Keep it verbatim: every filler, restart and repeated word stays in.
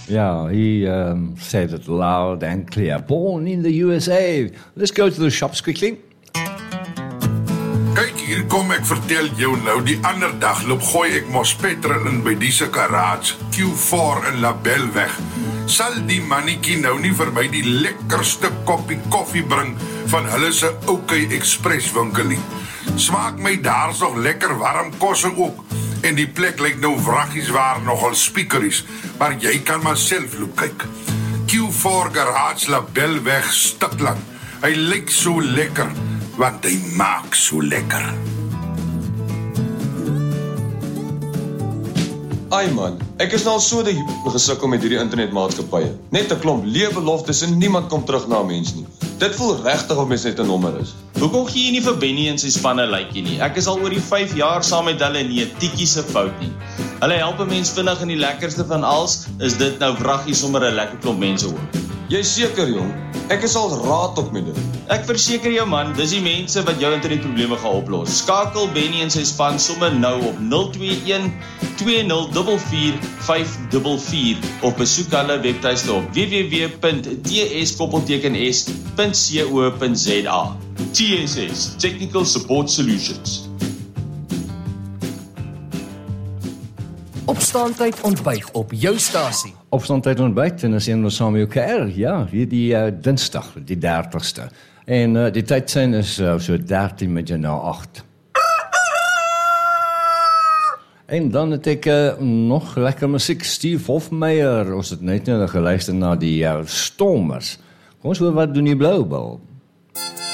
Yeah, he um, said it loud and clear. Born in the U S A. Let's go to the shops quickly. Kyk, hier kom ek vertel jou nou, die ander dag loop gooi ek mos petrol in by die se garage, Q four in Labelweg. Sal die mannetjie nou nie vir my die lekkerste koppie koffie bring van hulle se OK Express winkel nie. Smaak my daar's nog lekker warm kosse ook, en die plek lyk nou wraggies waar nogal speakeries, maar jy kan maar self loop kyk. Q four Garage Labelweg Stikland. Hy lyk so lekker, want hy maak so lekker. Ai man, ek is nou al so die gesukkel met hierdie internetmaatskappye. Net 'n klomp leë beloftes en niemand kom terug na 'n mens nie. Dit voel regtig of mens net 'n nommer is. Hoekom gee jy nie vir Benny en sy spanne lykie nie? Ek is al oor die vyf jaar saam met hulle en nie 'n tikkie se fout nie. Hulle help 'n mens vinnig en die lekkerste van alles is dit nou wraggie sommer 'n lekker klomp mense ook. Jy seker jong, ek is al raad op met dit. Ek verseker jou man, dis die mense wat jou internetprobleme gaan oplos. Skakel Benny en sy span sommer nou op nul twee een twee nul vier vier vyf vier vier of besoek hulle webtuiste op w w w punt t s s punt co punt z a. T S S, Technical Support Solutions. Opstaantyd ontbyt op jou stasie. Opstaantyd ontbyt en as een wat saam met jou kuier, ja, hierdie uh, Dinsdag, die dertigste. En uh, die tydsin is uh, so dertien minute na agt. En dan het ek uh, nog lekker musiek, Steve Hofmeyer, ons het net nou geluister na die uh, Stormers. Kom ons hoor wat doen die Blue Ball.